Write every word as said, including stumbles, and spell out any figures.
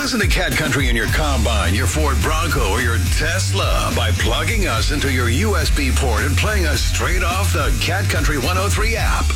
Listen to Cat Country in your Combine, your Ford Bronco, or your Tesla by plugging us into your U S B port and playing us straight off the Cat Country one oh three app.